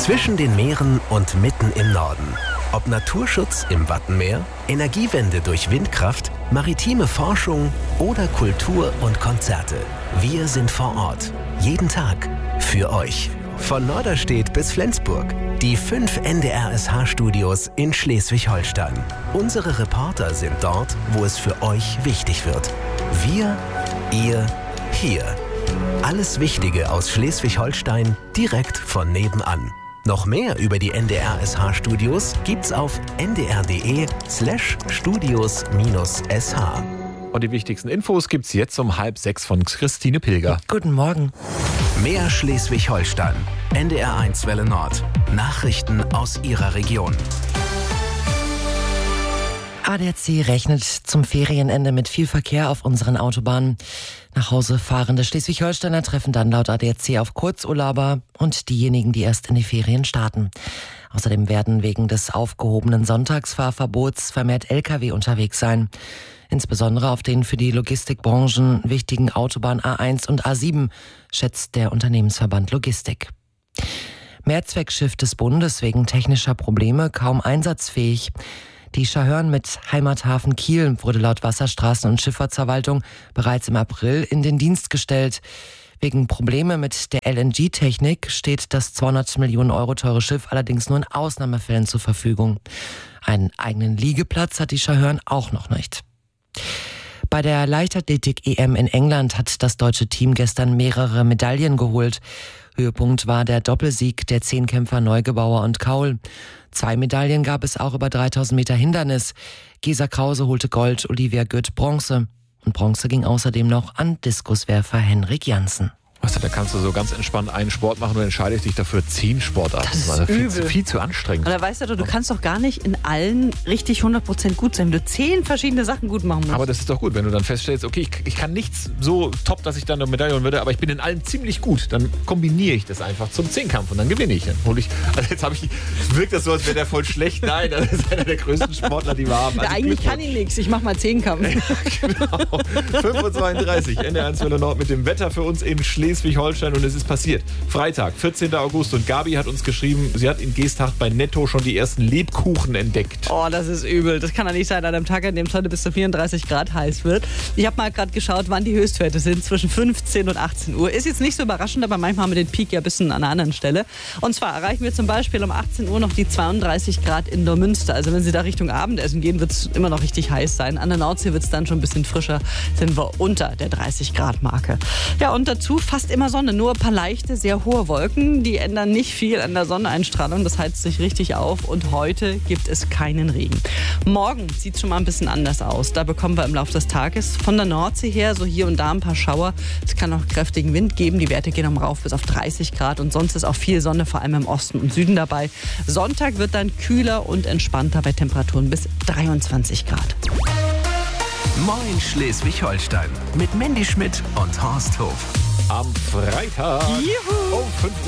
Zwischen den Meeren und mitten im Norden. Ob Naturschutz im Wattenmeer, Energiewende durch Windkraft, maritime Forschung oder Kultur und Konzerte. Wir sind vor Ort. Jeden Tag. Für euch. Von Norderstedt bis Flensburg. Die 5 NDR-SH-Studios in Schleswig-Holstein. Unsere Reporter sind dort, wo es für euch wichtig wird. Wir, ihr, hier. Alles Wichtige aus Schleswig-Holstein direkt von nebenan. Noch mehr über die NDR-SH-Studios gibt's auf ndr.de/studios-sh. Und die wichtigsten Infos gibt's jetzt um 5:30 von Christine Pilger. Guten Morgen. Mehr Schleswig-Holstein. NDR1 Welle Nord. Nachrichten aus Ihrer Region. ADAC rechnet zum Ferienende mit viel Verkehr auf unseren Autobahnen. Nach Hause fahrende Schleswig-Holsteiner treffen dann laut ADAC auf Kurzurlauber und diejenigen, die erst in die Ferien starten. Außerdem werden wegen des aufgehobenen Sonntagsfahrverbots vermehrt Lkw unterwegs sein. Insbesondere auf den für die Logistikbranchen wichtigen Autobahn A1 und A7, schätzt der Unternehmensverband Logistik. Mehrzweckschiff des Bundes wegen technischer Probleme kaum einsatzfähig. Die Schahörn mit Heimathafen Kiel wurde laut Wasserstraßen- und Schifffahrtsverwaltung bereits im April in den Dienst gestellt. Wegen Probleme mit der LNG-Technik steht das 200 Millionen Euro teure Schiff allerdings nur in Ausnahmefällen zur Verfügung. Einen eigenen Liegeplatz hat die Schahörn auch noch nicht. Bei der Leichtathletik-EM in England hat das deutsche Team gestern mehrere Medaillen geholt. Höhepunkt war der Doppelsieg der Zehnkämpfer Neugebauer und Kaul. 2 Medaillen gab es auch über 3000 Meter Hindernis. Gesa Krause holte Gold, Olivia Gütt Bronze. Und Bronze ging außerdem noch an Diskuswerfer Henrik Janssen. Weißt du, da kannst du so ganz entspannt einen Sport machen und entscheidest dich dafür 10 Sportarten. Das ist übel. Viel zu anstrengend. Und da weißt du kannst doch gar nicht in allen richtig 100% gut sein, wenn du 10 verschiedene Sachen gut machen musst. Aber das ist doch gut, wenn du dann feststellst, okay, ich kann nichts so top, dass ich dann eine Medaille holen würde, aber ich bin in allen ziemlich gut. Dann kombiniere ich das einfach zum Zehnkampf und dann gewinne ich. Dann hole ich, also jetzt wirkt das so, als wäre der voll schlecht. Nein, das ist einer der größten Sportler, die wir haben. Also eigentlich kann ich nichts, ich mache mal Zehnkampf. Genau. 5:32 Uhr, NDR1 Welle Nord mit dem Wetter für uns in Schleswig-Holstein und es ist passiert. Freitag, 14. August und Gabi hat uns geschrieben, sie hat in Geesthacht bei Netto schon die ersten Lebkuchen entdeckt. Oh, das ist übel. Das kann doch nicht sein an einem Tag, an dem es heute bis zu 34 Grad heiß wird. Ich habe mal gerade geschaut, wann die Höchstwerte sind, zwischen 15 und 18 Uhr. Ist jetzt nicht so überraschend, aber manchmal haben wir den Peak ja ein bisschen an einer anderen Stelle. Und zwar erreichen wir zum Beispiel um 18 Uhr noch die 32 Grad in Neumünster. Also wenn Sie da Richtung Abendessen gehen, wird es immer noch richtig heiß sein. An der Nordsee wird es dann schon ein bisschen frischer, sind wir unter der 30 Grad Marke. Ja, und dazu fast immer Sonne, nur ein paar leichte, sehr hohe Wolken. Die ändern nicht viel an der Sonneneinstrahlung, das heizt sich richtig auf und heute gibt es keinen Regen. Morgen sieht es schon mal ein bisschen anders aus. Da bekommen wir im Laufe des Tages von der Nordsee her so hier und da ein paar Schauer. Es kann auch kräftigen Wind geben, die Werte gehen rauf bis auf 30 Grad und sonst ist auch viel Sonne, vor allem im Osten und Süden dabei. Sonntag wird dann kühler und entspannter bei Temperaturen bis 23 Grad. Moin Schleswig-Holstein mit Mandy Schmidt und Horst Hof. Am Freitag um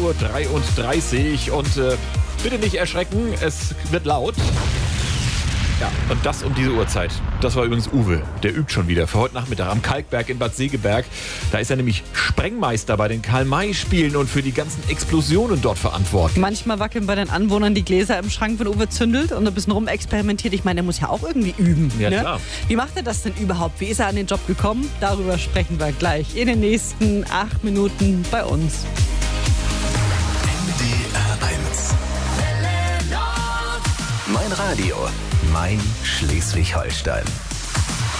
5:33 Uhr und bitte nicht erschrecken, es wird laut. Ja, und das um diese Uhrzeit. Das war übrigens Uwe, der übt schon wieder für heute Nachmittag am Kalkberg in Bad Segeberg. Da ist er nämlich Sprengmeister bei den Karl-May-Spielen und für die ganzen Explosionen dort verantwortlich. Manchmal wackeln bei den Anwohnern die Gläser im Schrank, wenn Uwe zündelt und ein bisschen rumexperimentiert. Ich meine, der muss ja auch irgendwie üben. Ja, ne? klar. Wie macht er das denn überhaupt? Wie ist er an den Job gekommen? Darüber sprechen wir gleich in den nächsten 8 Minuten bei uns. NDR1. Mein Radio. Mein Schleswig-Holstein.